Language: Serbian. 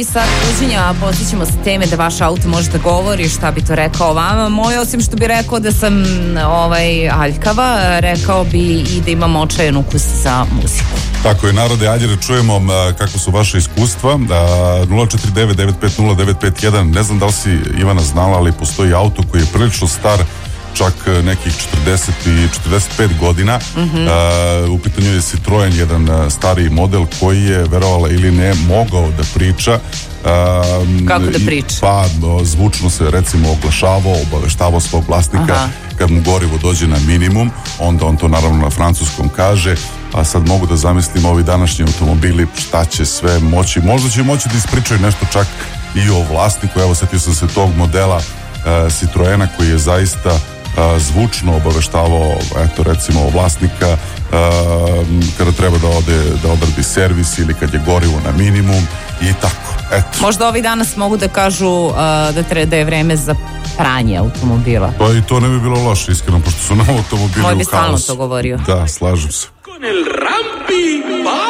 Sad uđenja podsjećamo sa teme da vaš auto može da govori, šta bi to rekao vama. Moj, osim što bi rekao da sam aljkava, rekao bi i da imam očajan ukus za muziku. Tako je, narode, ajde da čujemo kako su vaše iskustva. 049-950-951. Ne znam da li si, Ivana, znala, ali postoji auto koji je prilično star, čak nekih 40 i 45 godina. U pitanju je Citroen, jedan stariji model koji je, verovala ili ne, mogao da priča. Kako da priča? Pa zvučno se recimo oglašavao, obaveštavao svog vlasnika. Kad mu gorivo dođe na minimum, onda on to naravno na francuskom kaže. A sad mogu da zamislim ovi današnji automobili šta će sve moći. Možda će moći da ispričaju nešto čak i o vlasniku. Evo, setio sam se tog modela Citroena koji je zaista zvučno obaveštavao, eto, recimo vlasnika kada treba da odradi servis ili kad je gorivo na minimum i tako, eto. Možda ovih danas mogu da kažu da je vreme za pranje automobila. Pa i to ne bi bilo loše, iskreno, pošto su nam automobili u haosu. Moj bi stalno to govorio. Da, slažem se.